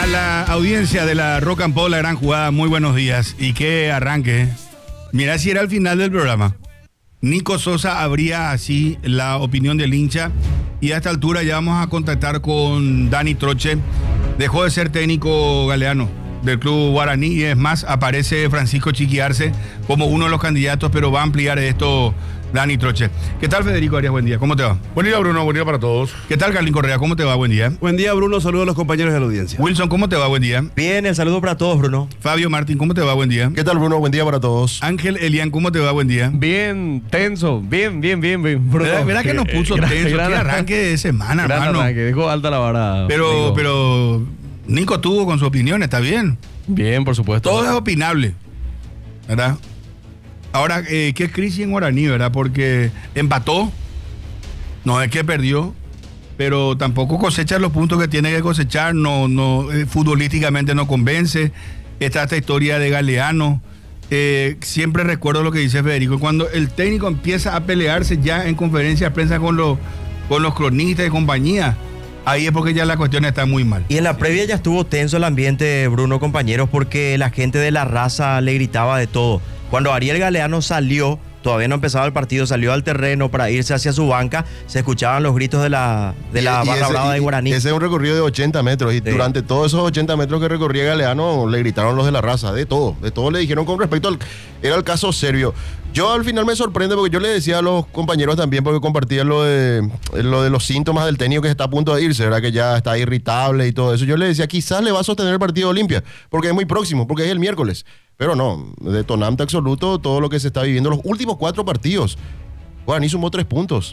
la audiencia de la Rock and Pop, la gran jugada, muy buenos días. Y qué arranque. Mirá si era el final del programa. Nico Sosa abría así la opinión del hincha. Y a esta altura ya vamos a contactar con Dani Troche. Dejó de ser técnico Galeano del club Guaraní y es más, aparece Francisco Chiqui Arce como uno de los candidatos, pero va a ampliar esto Dani Troche. ¿Qué tal, Federico Arias? Buen día, ¿cómo te va? Buen día, Bruno, buen día para todos. ¿Qué tal, Carlín Correa? ¿Cómo te va? Buen día. Buen día, Bruno, saludos a los compañeros de la audiencia. Wilson, ¿cómo te va? Buen día. Bien, el saludo para todos, Bruno. Fabio Martín, ¿cómo te va? Buen día. ¿Qué tal, Bruno? Buen día para todos. Ángel Elian, ¿cómo te va? Buen día. Bien, tenso, bien, Bruno. Verá que nos puso tenso, qué arranque de semana, hermano. Que dejó alta la vara. Pero Nico tuvo con su opinión, está bien. Bien, por supuesto. Todo es opinable, ¿verdad? Ahora, ¿qué crisis en Guaraní, verdad? Porque empató, no es que perdió, pero tampoco cosecha los puntos que tiene que cosechar, futbolísticamente no convence. Está esta historia de Galeano. Siempre recuerdo lo que dice Federico, cuando el técnico empieza a pelearse ya en conferencia de prensa con los cronistas de compañía, ahí es porque ya la cuestión está muy mal. Y en la previa ya estuvo tenso el ambiente, Bruno, compañeros, porque la gente de la raza le gritaba de todo. Cuando Ariel Galeano salió, todavía no empezaba el partido, salió al terreno para irse hacia su banca, se escuchaban los gritos de la barra brava de Guaraní. Ese es un recorrido de 80 metros y sí. Durante todos esos 80 metros que recorría Galeano le gritaron los de la raza, de todo le dijeron con respecto era el caso serbio. Yo al final me sorprende porque yo le decía a los compañeros también, porque compartían lo de los síntomas del técnico que está a punto de irse, ¿verdad? Que ya está irritable y todo eso. Yo le decía, quizás le va a sostener el partido Olimpia, porque es muy próximo, porque es el miércoles. Pero no, detonante absoluto todo lo que se está viviendo. Los últimos 4 partidos, Guaraní sumó 3 puntos.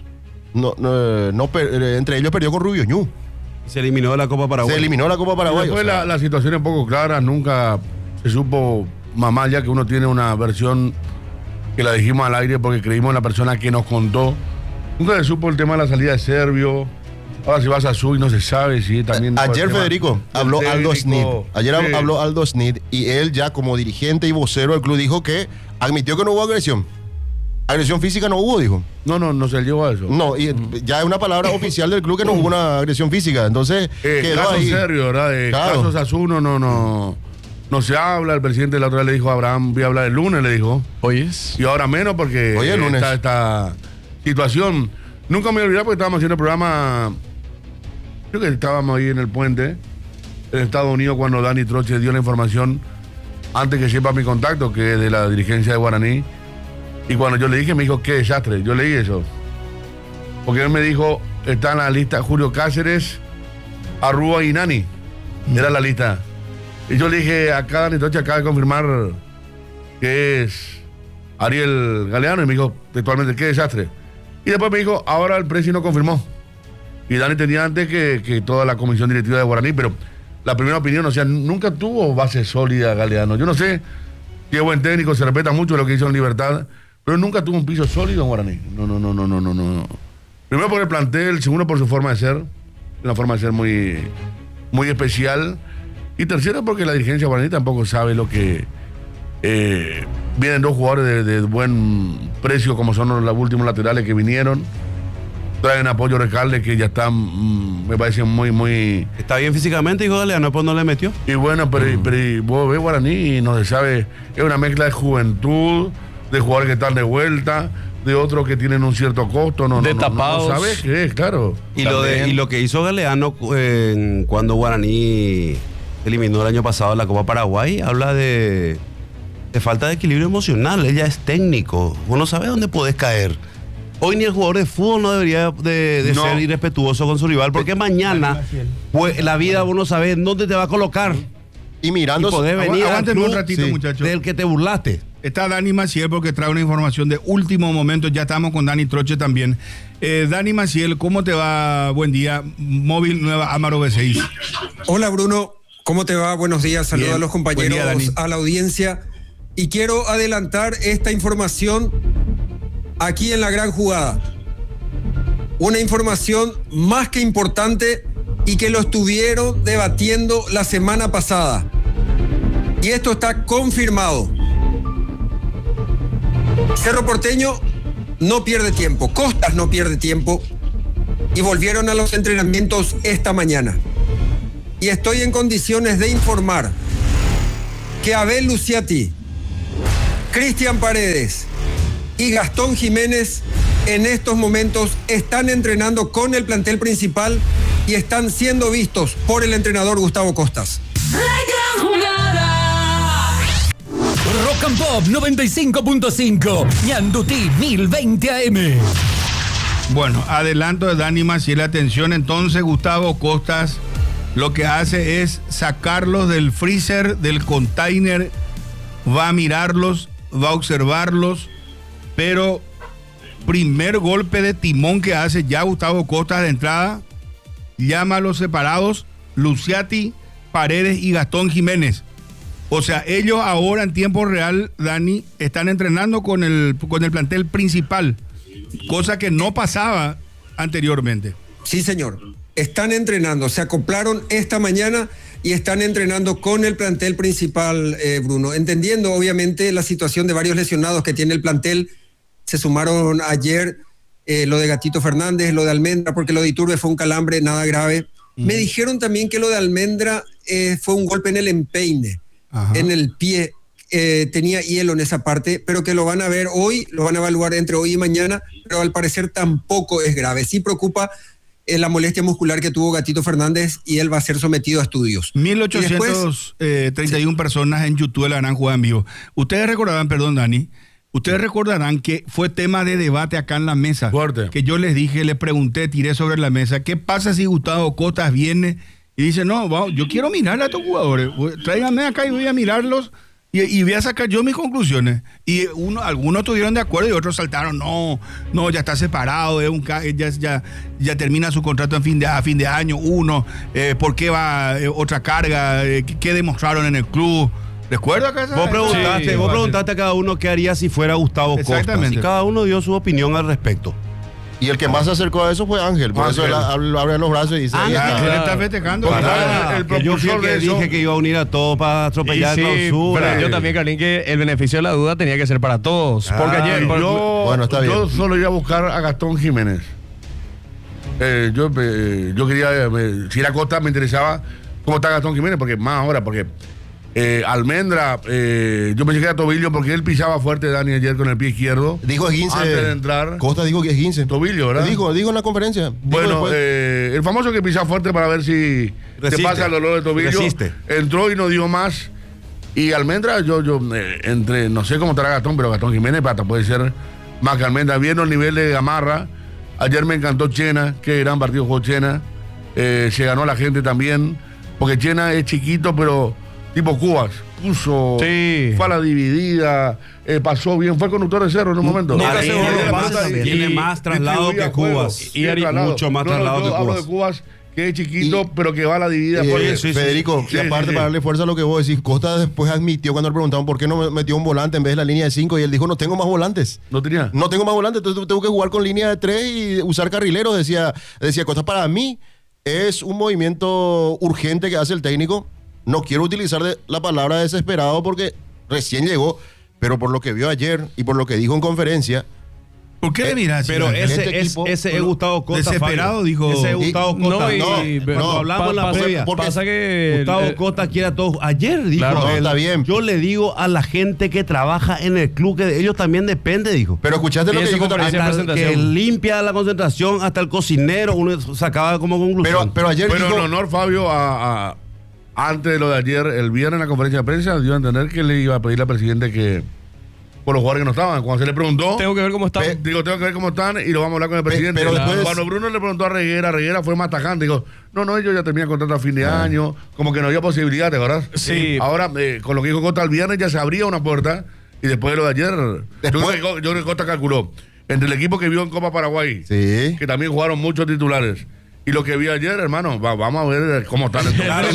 Entre ellos perdió con Rubio Ñu. Se eliminó de la Copa Paraguay. Y después la situación es un poco clara, nunca se supo más ya que uno tiene una versión que la dijimos al aire porque creímos en la persona que nos contó. Nunca se supo el tema de la salida de Serbio. Ahora si vas a Sui no se sabe si también... Ayer Federico habló Aldo Snid. Ayer sí. Habló Aldo Snid y él ya como dirigente y vocero del club dijo que admitió que no hubo agresión. Agresión física no hubo, dijo. No se llegó a eso. No, y ya es una palabra oficial del club que no hubo una agresión física. Entonces quedó caso ahí. Serbio, ¿verdad? De casos Asuno no se habla. El presidente la otra vez le dijo a Abraham, voy a hablar el lunes, le dijo. Oyes. Y ahora menos porque hoy el lunes. Esta situación. Nunca me olvidé porque estábamos haciendo el programa... Creo que estábamos ahí en el puente, en Estados Unidos, cuando Dani Troche dio la información, antes que sepa mi contacto, que es de la dirigencia de Guaraní. Y cuando yo le dije, me dijo, qué desastre. Yo leí eso. Porque él me dijo, está en la lista Julio Cáceres, Arrúa y Nani. Era la lista. Y yo le dije, acá Dani Troche acaba de confirmar que es Ariel Galeano. Y me dijo, textualmente, qué desastre. Y después me dijo, ahora el precio no confirmó. Y Dani tenía antes que toda la comisión directiva de Guaraní, pero la primera opinión, o sea, nunca tuvo base sólida Galeano. Yo no sé, qué buen técnico, se respeta mucho lo que hizo en Libertad, pero nunca tuvo un piso sólido en Guaraní. No. Primero por el plantel, segundo por su forma de ser, una forma de ser muy, muy especial. Y tercero porque la dirigencia de Guaraní tampoco sabe lo que... vienen 2 jugadores de buen precio, como son los últimos laterales que vinieron. Traen apoyo Recalde que ya está, me parece muy... Está bien físicamente, dijo Galeano, pues no le metió. Y bueno, pero vos ves Guaraní y no se sabe, es una mezcla de juventud, de jugadores que están de vuelta, de otros que tienen un cierto costo, tapados. No sabes qué es, claro. Y lo que hizo Galeano cuando Guaraní eliminó el año pasado la Copa Paraguay, habla de falta de equilibrio emocional. Él ya es técnico, vos no sabés dónde podés caer. Hoy ni el jugador de fútbol no debería de ser irrespetuoso con su rival, porque mañana, pues, la vida vos no sabés dónde te va a colocar. Y mirando... podés venir al club un ratito, muchachos. Del que te burlaste. Está Dani Maciel porque trae una información de último momento. Ya estamos con Dani Troche también. Dani Maciel, ¿cómo te va? Buen día. Móvil Nueva Amaro B6. Hola, Bruno. ¿Cómo te va? Buenos días. Saludos a los compañeros, día, a la audiencia. Y quiero adelantar esta información aquí en La Gran Jugada. Una información más que importante y que lo estuvieron debatiendo la semana pasada. Y esto está confirmado. Cerro Porteño no pierde tiempo, Costas no pierde tiempo y volvieron a los entrenamientos esta mañana. y estoy en condiciones de informar que Abel Luciati, Cristian Paredes y Gastón Jiménez en estos momentos están entrenando con el plantel principal y están siendo vistos por el entrenador Gustavo Costas. Rock and Pop 95.5, Ñandutí 1020 AM. Bueno, adelanto de Dani Maciel, atención, entonces Gustavo Costas lo que hace es sacarlos del freezer, del container, va a mirarlos, va a observarlos, pero primer golpe de timón que hace ya Gustavo Costas de entrada, llama a los separados, Luciati, Paredes y Gastón Jiménez. O sea, ellos ahora en tiempo real, Dani, están entrenando con el plantel principal, cosa que no pasaba anteriormente. Sí, señor. Están entrenando, se acoplaron esta mañana y están entrenando con el plantel principal, Bruno. Entendiendo, obviamente, la situación de varios lesionados que tiene el plantel. Se sumaron ayer lo de Gatito Fernández, lo de Almendra, porque lo de Iturbe fue un calambre, nada grave. Me dijeron también que lo de Almendra fue un golpe en el empeine, en el pie. Tenía hielo en esa parte, pero que lo van a ver hoy, lo van a evaluar entre hoy y mañana, pero al parecer tampoco es grave. Sí preocupa la molestia muscular que tuvo Gatito Fernández y él va a ser sometido a estudios. 1.831 personas en YouTube la gran jugada en vivo. Ustedes recordarán, perdón Dani, ustedes recordarán que fue tema de debate acá en la mesa. Fuerte. Que yo les dije, les pregunté, tiré sobre la mesa, ¿qué pasa si Gustavo Costas viene y dice, no, yo quiero mirar a estos jugadores, tráiganme acá y voy a mirarlos y voy a sacar yo mis conclusiones? Y algunos estuvieron de acuerdo y otros saltaron, no, ya está separado, ya termina su contrato a fin de año, ¿por qué va otra carga? ¿Qué demostraron en el club? ¿Recuerda que vos preguntaste a cada uno qué haría si fuera Gustavo Costas? Exactamente. Y cada uno dio su opinión al respecto. Y el que más se acercó a eso fue Ángel. Por eso él abre los brazos y dice... Ángel ya, está festejando. Yo fui el que dije que iba a unir a todos para atropellar clausura. Pero yo también, Carlín, que el beneficio de la duda tenía que ser para todos. Porque ayer... está bien. Yo solo iba a buscar a Gastón Jiménez. Yo quería... si era Costa, me interesaba cómo está Gastón Jiménez, porque más ahora, porque... Almendra, yo pensé que era tobillo porque él pisaba fuerte, Dani, ayer con el pie izquierdo. Dijo es 15. Antes de entrar. Costa dijo que es 15. Tobillo, ¿verdad? Dijo en la conferencia. Bueno, el famoso que pisa fuerte para ver si Resiste. te pasa el dolor de tobillo. Resiste. Entró y no dio más. Y Almendra, entre, no sé cómo estará Gastón, pero Gastón Jiménez puede ser más que Almendra. Viendo el nivel de Gamarra. Ayer me encantó Chena, qué gran partido jugó Chena. Se ganó a la gente también, porque Chena es chiquito, pero tipo Cubas. Puso, fue a la dividida, pasó bien, fue conductor de cerro en un momento. Tiene más traslado que Cubas. Y mucho más traslado que Cubas. Hablo de Cubas, que es chiquito, pero que va a la dividida. Federico, y aparte para darle fuerza a lo que vos decís, Costa después admitió cuando le preguntaban por qué no metió un volante en vez de la línea de 5 y él dijo, no tengo más volantes. ¿No tenía? No tengo más volantes, entonces tengo que jugar con línea de 3 y usar carrileros, decía Costa. Para mí es un movimiento urgente que hace el técnico. No quiero utilizar la palabra desesperado porque recién llegó, pero por lo que vio ayer y por lo que dijo en conferencia... ¿Por qué le miras? Pero ese es Gustavo Costa. Desesperado, dijo. Ese es Gustavo Costa. No, hablamos en la previa. Pasa que Gustavo Costa quiere a todos. Ayer dijo. Claro, está bien. Yo le digo a la gente que trabaja en el club que de ellos también depende, dijo. Pero escuchaste lo que dijo que limpia la concentración, hasta el cocinero, uno sacaba como conclusión. Pero ayer Pero dijo... en honor, Fabio, antes de lo de ayer, el viernes en la conferencia de prensa, dio a entender que le iba a pedir al presidente que, por los jugadores que no estaban, cuando se le preguntó, tengo que ver cómo están. tengo que ver cómo están y lo vamos a hablar con el presidente. Pero después... Cuando Bruno le preguntó a Reguera fue más tajante, dijo, no, ellos ya terminan contrato a fin de año, como que no había posibilidad, ¿te acordás? Sí. Ahora, con lo que dijo Costa el viernes, ya se abría una puerta, y después de lo de ayer, yo creo que Costa calculó, entre el equipo que vio en Copa Paraguay, que también jugaron muchos titulares, y lo que vi ayer, hermano, vamos a ver cómo están.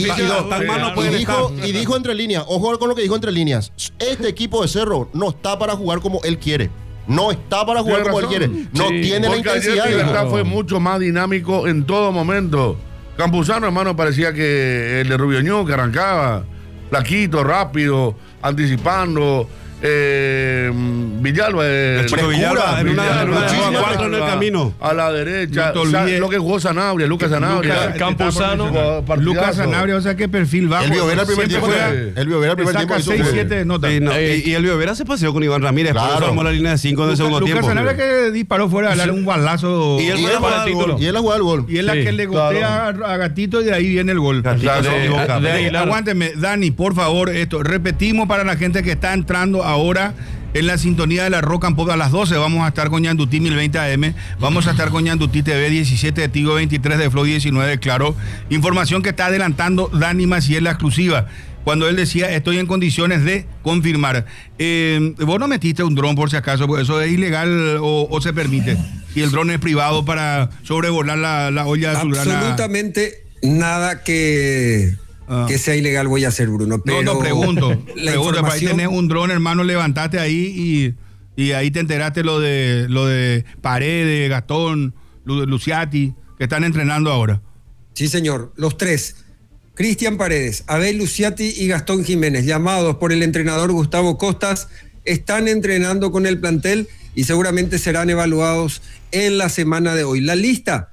Y dijo entre líneas, ojo con lo que dijo entre líneas, este equipo de Cerro no está para jugar como él quiere. No está para jugar como él quiere. No tiene la intensidad. Ayer Libertad fue mucho más dinámico en todo momento. Campuzano, hermano, parecía que el de Rubio Ñu, que arrancaba, flaquito, rápido, anticipando. Villalba. El Chico Villalba, en una Villalba, 4 en el camino. A la derecha. No te olvides. Lo que jugó Sanabria, Lucas Sanabria. Campuzano. Lucas Sanabria, o sea, qué perfil bajo. El Biovera el primer Siempre tiempo. juega- El Biovera el primer saca tiempo hizo 6, gol. 7 notas. Sí, no, y el Biovera se paseó con Iván Ramírez, por Claro. eso armó la línea de 5 en el segundo Lucas tiempo. Sanabria que disparó fuera a darle un balazo. Y él Y fue él a jugar el gol. Y él ha jugado el gol. Y es la Sí, que le gotea a Gatito y de ahí viene el gol. Gatito Claro, se no, equivoca. de ahí- Aguilar. Aguánteme, Dani, por favor, esto. Repetimos para la gente que está entrando ahora en la sintonía de la Rock and Pop. A las 12 vamos a estar con Ñandutí 1020 AM. Vamos a estar con Ñandutí TV 17 de Tigo 23 de Flow 19 de Claro. Información que está adelantando Dani Maciel, la exclusiva. Cuando él decía, estoy en condiciones de confirmar. Vos no metiste un dron por si acaso, porque eso es ilegal o se permite. Y el dron es privado para sobrevolar la olla azulgrana. Absolutamente nada que sea ilegal voy a hacer, Bruno. Pero No, pregunto. La Pregunto, para ahí información, tenés un dron, hermano, levantaste ahí y ahí te enteraste lo de Paredes, Gastón, Luciati, que están entrenando ahora. sí, señor, los tres. Cristian Paredes, Abel Luciati y Gastón Jiménez, llamados por el entrenador Gustavo Costas, están entrenando con el plantel y seguramente serán evaluados en la semana de hoy. La lista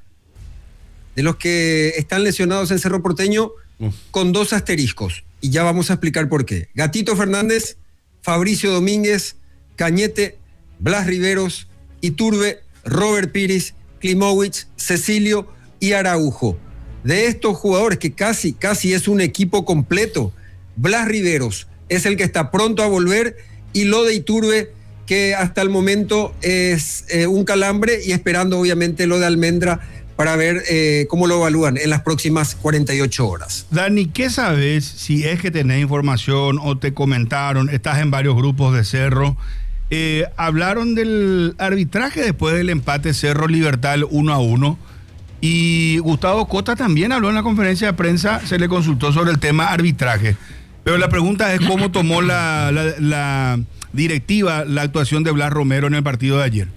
de los que están lesionados en Cerro Porteño con 2 asteriscos, y ya vamos a explicar por qué. Gatito Fernández, Fabricio Domínguez, Cañete, Blas Riveros, Iturbe, Robert Piris, Klimowicz, Cecilio y Araujo. De estos jugadores, que casi es un equipo completo, Blas Riveros es el que está pronto a volver, y lo de Iturbe, que hasta el momento es un calambre, y esperando obviamente lo de Almendra para ver cómo lo evalúan en las próximas 48 horas. Dani, ¿qué sabes si es que tenés información o te comentaron? Estás en varios grupos de Cerro. Hablaron del arbitraje después del empate Cerro-Libertad 1-1. Y Gustavo Costa también habló en la conferencia de prensa, se le consultó sobre el tema arbitraje. Pero la pregunta es cómo tomó la directiva la actuación de Blas Romero en el partido de ayer.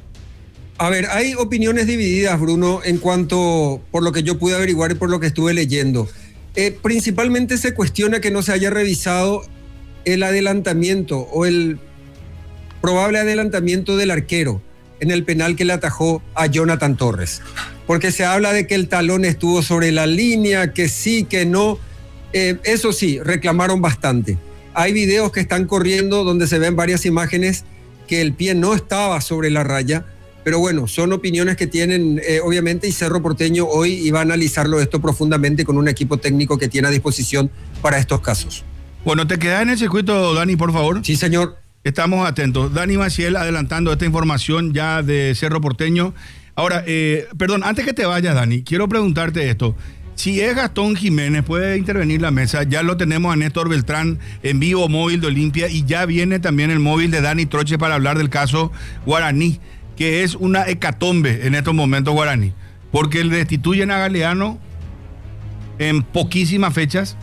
A ver, hay opiniones divididas, Bruno, en cuanto, por lo que yo pude averiguar y por lo que estuve leyendo. Principalmente se cuestiona que no se haya revisado el adelantamiento o el probable adelantamiento del arquero en el penal que le atajó a Jonathan Torres. Porque se habla de que el talón estuvo sobre la línea, que sí, que no. Eso sí, reclamaron bastante. Hay videos que están corriendo donde se ven varias imágenes que el pie no estaba sobre la raya. Pero bueno, son opiniones que tienen, obviamente, y Cerro Porteño hoy iba a analizarlo esto profundamente con un equipo técnico que tiene a disposición para estos casos. Bueno, te quedas en el circuito, Dani, por favor. Sí, señor. Estamos atentos. Dani Maciel adelantando esta información ya de Cerro Porteño. Ahora, perdón, antes que te vayas, Dani, quiero preguntarte esto. Si es Gastón Jiménez, puede intervenir la mesa. Ya lo tenemos a Néstor Beltrán en vivo, móvil de Olimpia, y ya viene también el móvil de Dani Troche para hablar del caso Guaraní, que es una hecatombe en estos momentos Guaraní, porque le destituyen a Galeano en poquísimas fechas.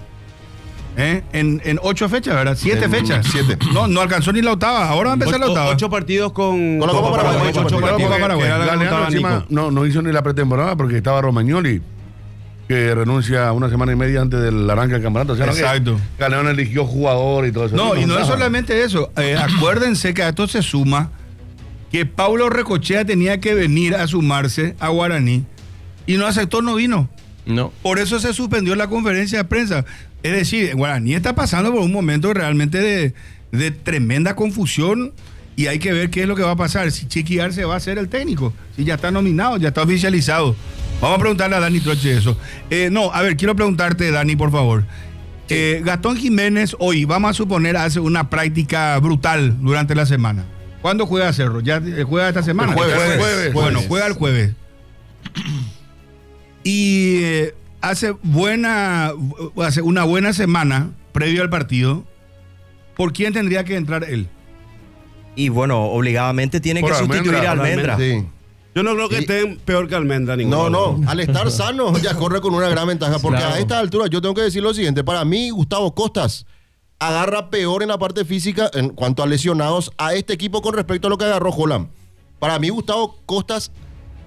En 8 fechas, ¿verdad? 7 fechas. 7. No alcanzó ni la octava. Ahora va a empezar la octava. 8 partidos con la Copa Paraguay, ocho ocho partidos. partidos, Copa que era la que Galeano contaba encima Nico. no hizo ni la pretemporada porque estaba Romagnoli, que renuncia una semana y media antes del arranque del campeonato. O sea, Exacto. Galeano eligió jugador y todo eso. No, y no es solamente eso. Acuérdense que a esto se suma que Paulo Recochea tenía que venir a sumarse a Guaraní y no aceptó, no vino. No. Por eso se suspendió la conferencia de prensa. Es decir, Guaraní está pasando por un momento realmente de tremenda confusión y hay que ver qué es lo que va a pasar. Si Chiqui Arce va a ser el técnico, si ya está nominado, ya está oficializado. Vamos a preguntarle a Dani Troche eso. Quiero preguntarte, Dani, por favor. Gastón Jiménez hoy, vamos a suponer, hace una práctica brutal durante la semana. ¿Cuándo juega Cerro? ¿Ya juega esta semana? El jueves. Bueno, juega el jueves. Y hace una buena semana previo al partido. ¿Por quién tendría que entrar él? Y bueno, obligadamente tiene Por que sustituir a Almendra. Almendra. Sí. Yo no creo que estén peor que Almendra. No, al estar sano ya corre con una gran ventaja, porque Claro. a esta altura yo tengo que decir lo siguiente, para mí Gustavo Costas agarra peor en la parte física en cuanto a lesionados a este equipo con respecto a lo que agarró Holland. Para mí Gustavo Costas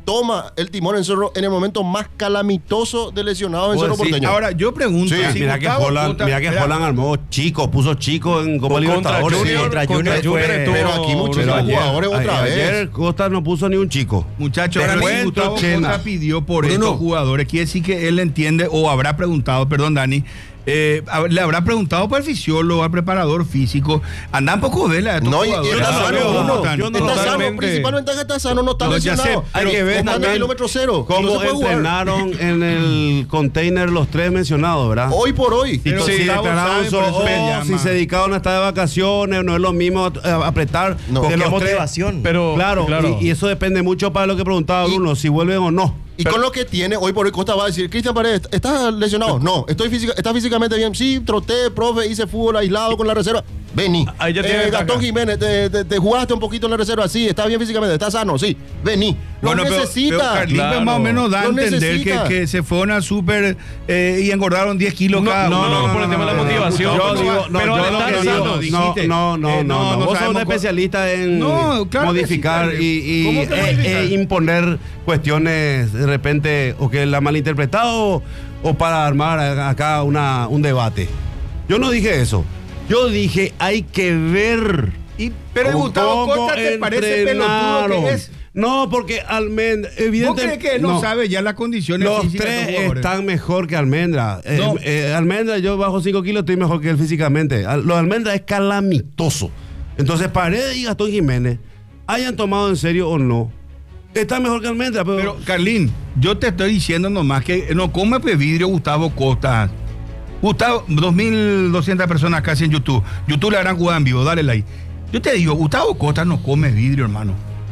toma el timón en Cerro en el momento más calamitoso de lesionados en Vos Cerro decís, Porteño. Ahora, yo pregunto. Sí, si Mira que Gustavo Holland, Cota- mira que Holland armó chico, puso chico en Copa Libertadores. Contra Junior fue- pero aquí muchísimos jugadores otra vez. Ayer Costa no puso ni un chico. Muchachos, Te si cuento, Gustavo Chena. Cota pidió por Bruno. estos jugadores, quiere decir que él entiende o habrá preguntado, perdón Dani, le habrá preguntado por el fisiólogo, al preparador físico. Andan poco vela de estos No, y jugadores. está no sano, veo, Bruno. yo no Está lo sano, totalmente- principal ventaja está sano, no está No, ya lesionado. sé, Hay que ver Está en también kilómetro cero. cómo no se puede jugar. entrenaron en el container los tres mencionados, ¿verdad? Hoy por hoy. Pero si Gustavo declararon sabe, por eso me llama. si se dedicaron a estar de vacaciones, no es lo mismo apretar. No. que ¿Con qué los tres- motivación? Pero, Claro, y eso depende mucho para lo que preguntaba Bruno, si vuelven o no. Y con lo que tiene, hoy por hoy Costa va a decir, Cristian Paredes, ¿estás lesionado? No, ¿está físicamente bien? Sí, troté, profe, hice fútbol aislado con la reserva. Vení. Ahí ya tiene Gastón ventaja. Jiménez, te jugaste un poquito en la reserva, sí, está bien físicamente, está sano, sí, vení. No Bueno, pero necesita. Carlitos Claro. más o menos da a No entender necesita. que se fueron al súper y engordaron 10 kilos cada uno. no, por el tema de la motivación. Yo digo, no, pero yo al lo estar que sano, digo, dijiste. no. Vos sos sabemos un especialista en No, claro que modificar sí, y ¿cómo que modificar? imponer cuestiones de repente o que la han malinterpretado o para armar acá un debate. Yo no dije eso. Yo dije, hay que ver. Pero cómo Gustavo Costa te parece pelotudo entrenaron. que es. No, porque Almendra, ¿Vos evidentemente. crees que él no sabe ya las condiciones Los físicas de tres estos jugadores? están mejor que Almendra. No. Almendra, yo bajo 5 kilos estoy mejor que él físicamente. Lo de Almendra es calamitoso. Entonces, Paredes y Gastón Jiménez, hayan tomado en serio o no, está mejor que Almendra. Pero, Carlín, yo te estoy diciendo nomás que no come vidrio Gustavo Costa. Gustavo, 2.200 personas casi en YouTube. YouTube la gran jugada en vivo, dale like. Yo te digo, Gustavo Costa no come vidrio, hermano.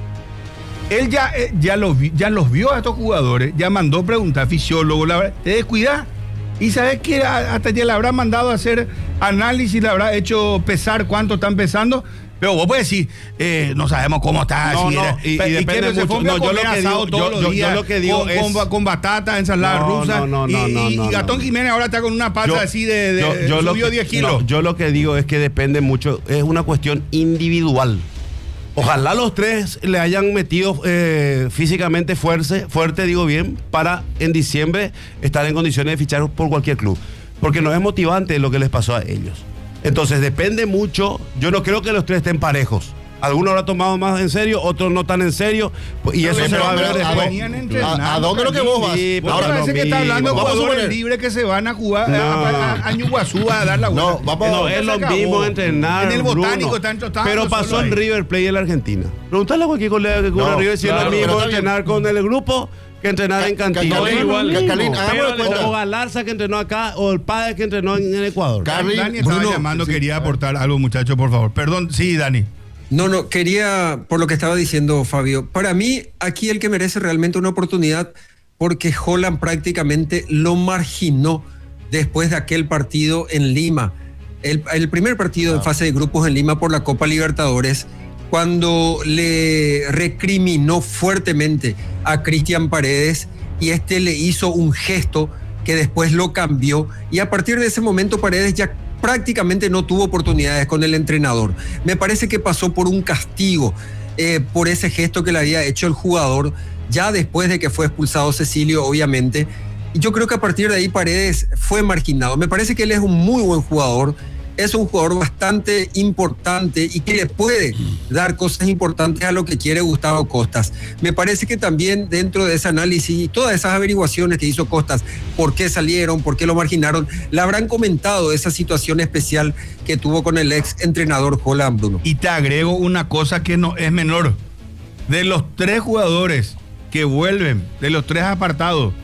Él ya los vio a estos jugadores, ya mandó preguntar a fisiólogo, te descuidas. Y sabes que hasta ya le habrá mandado a hacer análisis, le habrá hecho pesar cuánto están pesando. Pero vos puedes decir, no sabemos cómo está. No, si no, era- y ¿y depende qué? Se mucho. fue a No, yo comer lo que asado digo- todos yo- los yo días, lo que digo con, es- con batata, ensalada No, rusa. no, y no, Gastón no. Jiménez ahora está con una pata así de lo subió que- 10 kilos. no, yo lo que digo es que depende mucho, es una cuestión individual. Ojalá los tres le hayan metido físicamente fuerte, digo bien, para en diciembre estar en condiciones de fichar por cualquier club. Porque no es motivante lo que les pasó a ellos. Entonces depende mucho. Yo no creo que los tres estén parejos. Algunos habrán tomado más en serio, otros no tan en serio. Y eso se va a ver después. Venían entrenando, ¿A dónde es lo que vos vas? Sí, pero Ahora no parece que está mismo. hablando de Vamos a jugadores suponer. libres que se van a jugar No. a Ñuguazú a dar la vuelta. No, vamos No, es lo mismo entrenar. En el Botánico Bruno. están trotando Pero pasó solo en ahí. River Plate en la Argentina. Preguntale a cualquier colega que cubre No, River si es claro, lo pero mismo está bien. entrenar con el grupo que entrenar en cantina. Carlín, No es lo mismo. Carlín, hagámosle Pero le cuenta. O Galarza que entrenó acá o el padre que entrenó en Ecuador. Carlín, Dani estaba Bruno, llamando, sí, quería a ver. aportar algo, muchachos, por favor. Perdón, sí, Dani. No, quería, por lo que estaba diciendo Fabio, para mí aquí el que merece realmente una oportunidad, porque Holland prácticamente lo marginó después de aquel partido en Lima. El primer partido en fase de grupos en Lima por la Copa Libertadores, cuando le recriminó fuertemente a Cristian Paredes y este le hizo un gesto que después lo cambió, y a partir de ese momento Paredes ya prácticamente no tuvo oportunidades con el entrenador. Me parece que pasó por un castigo por ese gesto que le había hecho el jugador ya después de que fue expulsado Cecilio, obviamente. Y yo creo que a partir de ahí Paredes fue marginado. Me parece que él es un muy buen jugador, es un jugador bastante importante y que le puede dar cosas importantes a lo que quiere Gustavo Costas. Me parece que también dentro de ese análisis y todas esas averiguaciones que hizo Costas, por qué salieron, por qué lo marginaron, le habrán comentado esa situación especial que tuvo con el ex entrenador Holland, Bruno. Y te agrego una cosa que no es menor. De los 3 jugadores que vuelven, de los 3 apartados,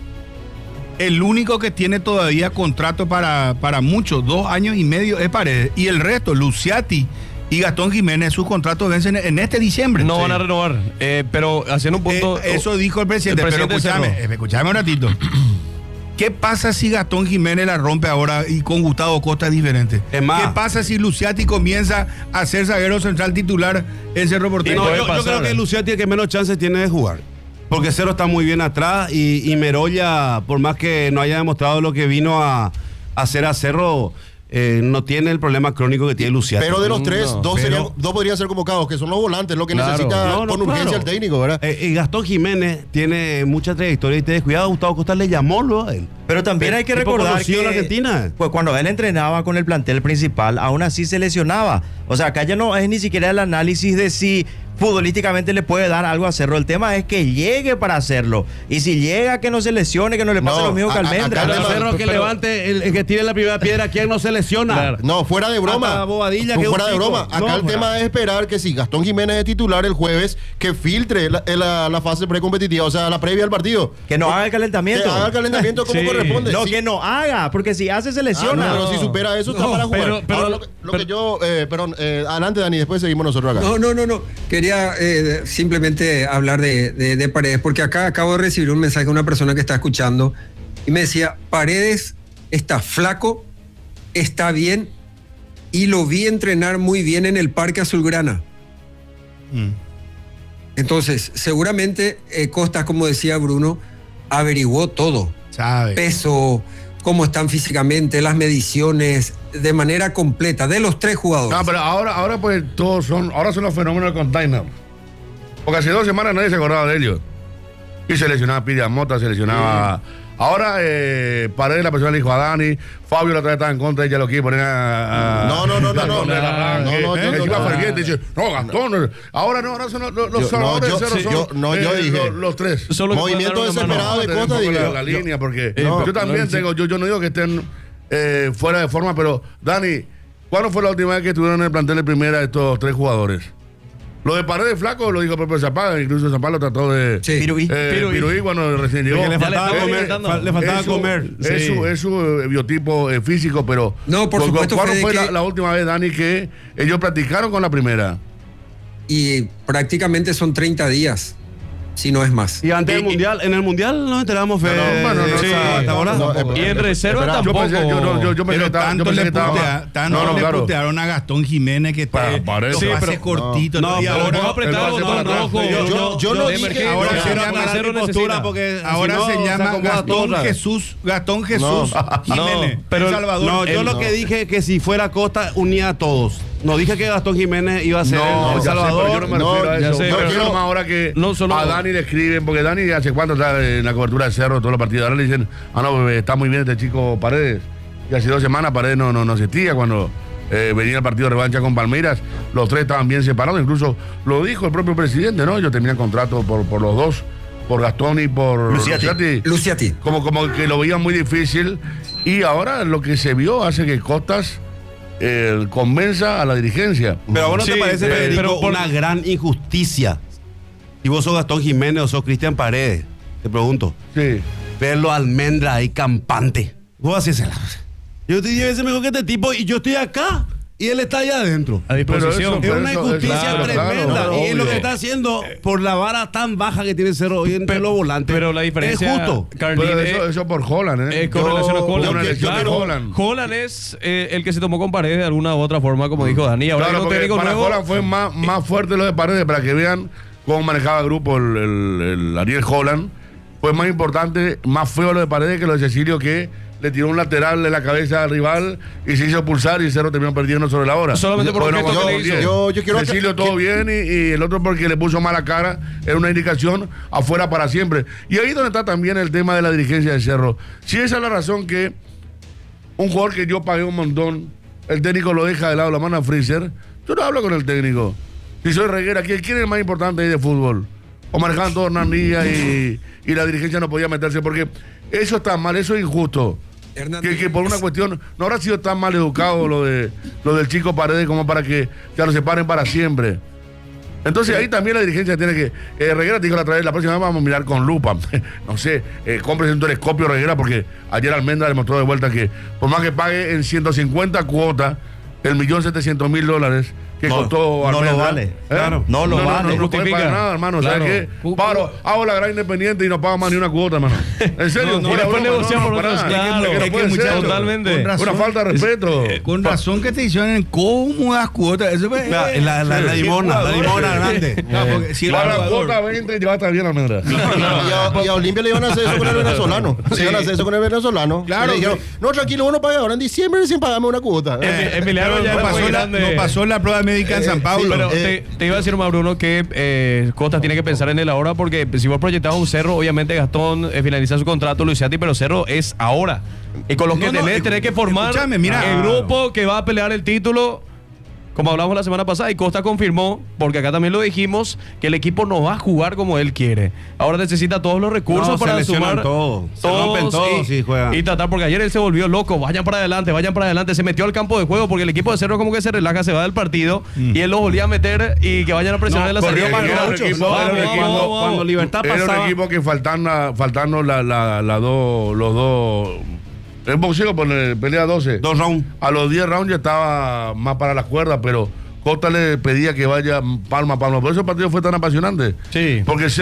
el único que tiene todavía contrato para muchos, 2 años y medio, es Paredes. Y el resto, Luciati y Gastón Jiménez, sus contratos vencen en este diciembre. No Sí. van a renovar. Pero haciendo un punto. Eso dijo el presidente. el presidente pero escúchame un ratito. ¿Qué pasa si Gastón Jiménez la rompe ahora y con Gustavo Costa es diferente? Es más. ¿Qué pasa si Luciati comienza a ser zaguero central titular en Cerro Y Porteño? no, puede yo pasar, creo que Luciati es el que menos chances tiene de jugar. Porque Cero está muy bien atrás y Merolla, por más que no haya demostrado lo que vino a hacer a Cerro, no tiene el problema crónico que tiene Luciano. Pero de los tres, No, dos podrían ser convocados, que son los volantes, lo que Claro. necesita No, con urgencia claro. el técnico, ¿verdad? Gastón Jiménez tiene mucha trayectoria y te descuidado. Gustavo Costa le llamó luego a él. Pero también hay que tipo recordar conocido que en Argentina. pues cuando él entrenaba con el plantel principal, aún así se lesionaba. O sea, acá ya no es ni siquiera el análisis de si futbolísticamente le puede dar algo a Cerro. El tema es que llegue para hacerlo. Y si llega, que no se lesione, que no le pase No, lo mismo que acá Almendra. el Pero tema- Cerro que pero- levante, el que tire la primera piedra, ¿quién no se lesiona? Claro. No, fuera de broma. Hasta Bobadilla, que es fuera un de chico. broma. Acá No, el fuera. tema es esperar que si Gastón Jiménez es titular el jueves, que filtre la fase precompetitiva, o sea, la previa al partido. Que no haga el Que calentamiento. haga el calentamiento como Sí. corresponde. No, Sí. que no haga, porque si hace se Ah, lesiona. no, pero si supera eso, está No, para jugar. pero- Ahora, lo que yo. Perdón, adelante, Dani, después seguimos nosotros acá. No. Quería simplemente hablar de Paredes, porque acá acabo de recibir un mensaje de una persona que está escuchando y me decía, Paredes está flaco, está bien y lo vi entrenar muy bien en el Parque Azulgrana. Entonces, seguramente Costa, como decía Bruno, averiguó todo. Sabe. Peso, cómo están físicamente, las mediciones, de manera completa, de los tres jugadores. No, pero ahora pues ahora son los fenómenos del container. Porque hace 2 semanas nadie se acordaba de ellos. Y se lesionaba Pidia Mota, se lesionaba. Ahora Paredes, la persona le dijo a Dani, Fabio la otra vez estaba en contra, ella lo quiere poner a. No. Gastón del arranque. No, yo Encima no. ferviente dice, no, Gastón. Ahora son los salvadores yo- del Cerro, sí, son yo dije. los tres. Solo que Movimiento pueden dar una mano. desesperado de Vamos a Costa, tener un digo. poco la línea, porque No, yo también tengo, yo no digo que estén fuera de forma, pero Dani, ¿cuándo fue la última vez que estuvieron en el plantel de primera estos 3 jugadores? Lo de Paredes flaco lo dijo el propio Zapata, incluso Zapata lo trató de Sí. Piruí. Piruí cuando recién llegó. Porque le faltaba estaba comer, comentando. le faltaba Es su- comer. Es su biotipo físico, pero. No, por supuesto, ¿Cuándo Fede, fue que- la última vez, Dani, que ellos practicaron con la primera? Y prácticamente son 30 días, si no es más. Y antes del mundial, en el mundial nos enteramos, Fede. bueno, no, sí, sí, ¿te acordás? no, Y en reserva espera, Yo tampoco. pensé, yo pensé Pero que estaba. tanto yo pensé le, que estaba- le putearon a Gastón Jiménez que Para te Paredes. lo Sí, hace pero- cortito. no, y pero ahora, Vamos a apretar el Él lo hace botón para rojo. atrás. Yo no de dije- emergencia. ahora Cerro se llama Cerro necesita. porque ahora si no, se llama acomoda Gastón todo. Gastón Jesús Jiménez. No, pero- El Salvador. No, yo No. lo que dije es que si fuera Costa unía a todos. No dije que Gastón Jiménez iba a ser No, El ya sé, pero Salvador. yo no me No, refiero a ya eso. sé, Me pero- refiero más ahora que No, solo- a Dani le escriben, porque Dani hace cuánto está en la cobertura de Cerro, todos los partidos. Ahora le dicen, no, está muy bien este chico Paredes. Y hace 2 semanas Paredes no asistía cuando venía el partido de revancha con Palmeiras. Los 3 estaban bien separados, incluso lo dijo el propio presidente, ¿no? Yo tenía contrato por los 2, por Gastón y por Luciati. Luciati. Como que lo veía muy difícil. Y ahora lo que se vio hace que Costas convenza a la dirigencia. Pero a vos no Sí, te parece, Federico, pero por- una gran injusticia. Si vos sos Gastón Jiménez o sos Cristian Paredes, te pregunto, Sí. verlo a Almendra ahí campante. Vos hacés el... Yo te 10 veces mejor que este tipo y yo estoy acá y él está allá adentro. A disposición. Es una eso- injusticia claro, tremenda claro, y es lo obvio. que está haciendo por la vara tan baja que tiene Cerro hoy entre los volantes. Pero la diferencia, es justo. Carlín, Pero eso por Holland, ¿eh? con relación a Una Holland. elección de Claro, Holland. Holland es el que se tomó con Paredes de alguna u otra forma, como dijo Dani. Ahora Claro, hay un porque técnico para nuevo. Holland fue más fuerte lo de Paredes, para que vean cómo manejaba el grupo el Ariel Holland. Fue más importante, más feo lo de Paredes que lo de Cecilio, que le tiró un lateral de la cabeza al rival y se hizo pulsar y Cerro terminó perdiendo sobre la hora. Solamente por Bueno, un gesto con que le todo hizo. bien. Yo quiero Cecilio todo bien y el otro porque le puso mala cara, era una indicación afuera para siempre. Y ahí es donde está también el tema de la dirigencia de Cerro. Si esa es la razón que un jugador que yo pagué un montón, el técnico lo deja de lado, lo manda a freezer, yo no hablo con el técnico. Si soy reguera, ¿quién es el más importante ahí de fútbol? O manejaban todo Hernán Díaz y la dirigencia no podía meterse, porque eso está mal, eso es injusto. Que por una cuestión, no habrá sido tan mal educado lo del chico Paredes como para que ya lo separen para siempre. Entonces ahí también la dirigencia tiene que. Reguera te dijo la otra vez, la próxima vez vamos a mirar con lupa. No sé, cómprese un telescopio Reguera, porque ayer Almendra demostró de vuelta que por más que pague en 150 cuotas, el $1.700.000, que No, costó no lo Almendra. vale. Claro. No lo vale. No puede pagar nada, hermano. Claro. ¿Sabes qué? Paro, hago la gran independiente y no pago más ni una cuota, hermano. En serio, No, fuera después broma, negociamos para nosotros, nada. claro. Es que no Es que puede ser. muchachos, totalmente. con razón- Una falta de respeto. Con razón que te hicieron cómodas cuotas. Eso es, La limona grande. Claro, porque si el Para la jugador- cuota 20 ya está bien, Almendra. Y a Olimpia le iban a hacer eso con el venezolano. Le iban a hacer eso con el venezolano. Claro, Le dijeron, no, tranquilo, vos no pagas ahora en diciembre sin pagarme una cuota. Emiliano ya no era muy pasó, grande. no pasó la prueba médica en San Pablo. Pero te iba a decir, Bruno, que Costa tiene que pensar en él ahora porque si vos proyectabas un Cerro, obviamente Gastón finaliza su contrato, Luisiati, pero Cerro es ahora. Y con los que tenés que formar escúchame, mira. el grupo que va a pelear el título. Como hablamos la semana pasada, y Costa confirmó, porque acá también lo dijimos, que el equipo no va a jugar como él quiere. Ahora necesita todos los recursos No, se para lesionan sumar todos. Se rompen todos si juegan. y tratar, porque ayer él se volvió loco. Vayan para adelante, se metió al campo de juego, porque el equipo de Cerro como que se relaja, se va del partido, y él los volvía a meter y que vayan a presionar en la corrió salida. más Era un mucho. equipo- Era un equipo- Cuando Libertad Era un pasaba. equipo que faltando los dos. El boxeo por pelea 12. 2 rounds. A los 10 rounds ya estaba más para las cuerdas, pero Costa le pedía que vaya palma a palma. Por eso el partido fue tan apasionante. Sí. Porque